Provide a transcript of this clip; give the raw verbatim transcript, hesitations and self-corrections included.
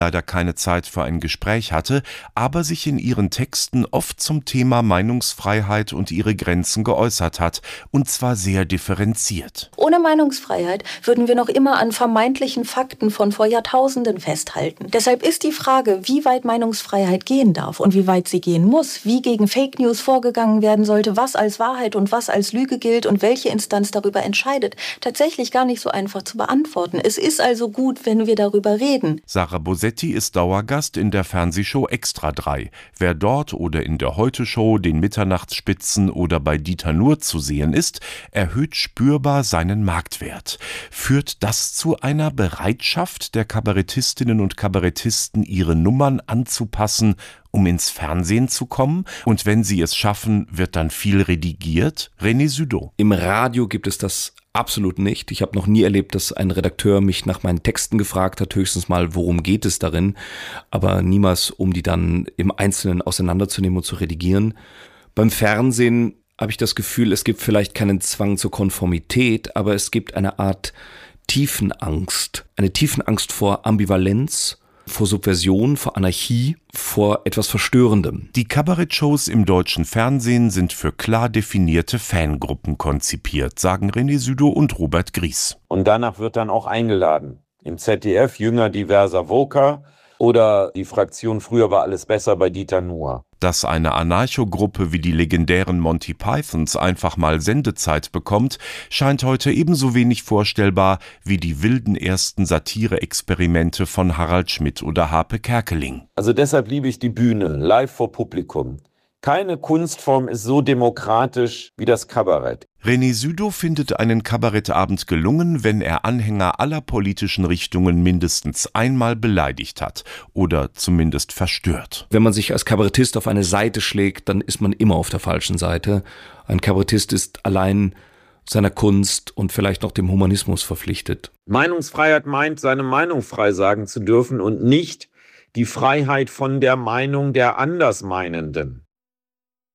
leider keine Zeit für ein Gespräch hatte, aber sich in ihren Texten oft zum Thema Meinungsfreiheit und ihre Grenzen geäußert hat, und zwar sehr differenziert. Ohne Meinungsfreiheit würden wir noch immer an vermeintlichen Fakten von vor Jahrtausenden festhalten. Deshalb ist die Frage, wie weit Meinungsfreiheit gehen darf und wie weit sie gehen muss, wie gegen Fake News vorgegangen werden sollte, was als Wahrheit und was als Lüge gilt und welche Instanz darüber entscheidet, tatsächlich gar nicht so einfach zu beantworten. Es ist also gut, wenn wir darüber reden. Sarah Bosetti ist Dauergast in der Fernsehshow Extra drei. Wer dort oder in der Heute-Show, den Mitternachtsspitzen oder bei Dieter Nuhr zu sehen ist, erhöht spürbar seinen Marktwert. Führt das zu einer Bereitschaft der Kabarettistinnen und Kabarettisten, ihre Nummern anzupassen, um ins Fernsehen zu kommen? Und wenn sie es schaffen, wird dann viel redigiert? René Südow. Im Radio gibt es das absolut nicht. Ich habe noch nie erlebt, dass ein Redakteur mich nach meinen Texten gefragt hat, höchstens mal, worum geht es darin, aber niemals, um die dann im Einzelnen auseinanderzunehmen und zu redigieren. Beim Fernsehen habe ich das Gefühl, es gibt vielleicht keinen Zwang zur Konformität, aber es gibt eine Art Tiefenangst, eine Tiefenangst vor Ambivalenz, vor Subversion, vor Anarchie, vor etwas Verstörendem. Die Kabarettshows im deutschen Fernsehen sind für klar definierte Fangruppen konzipiert, sagen René Südow und Robert Gries. Und danach wird dann auch eingeladen. Im Z D F Jünger diverser Voker oder die Fraktion Früher war alles besser bei Dieter Nuhr. Dass eine Anarcho-Gruppe wie die legendären Monty Pythons einfach mal Sendezeit bekommt, scheint heute ebenso wenig vorstellbar wie die wilden ersten Satire-Experimente von Harald Schmidt oder Harpe Kerkeling. Also deshalb liebe ich die Bühne, live vor Publikum. Keine Kunstform ist so demokratisch wie das Kabarett. René Südow findet einen Kabarettabend gelungen, wenn er Anhänger aller politischen Richtungen mindestens einmal beleidigt hat oder zumindest verstört. Wenn man sich als Kabarettist auf eine Seite schlägt, dann ist man immer auf der falschen Seite. Ein Kabarettist ist allein seiner Kunst und vielleicht noch dem Humanismus verpflichtet. Meinungsfreiheit meint, seine Meinung frei sagen zu dürfen und nicht die Freiheit von der Meinung der Andersmeinenden.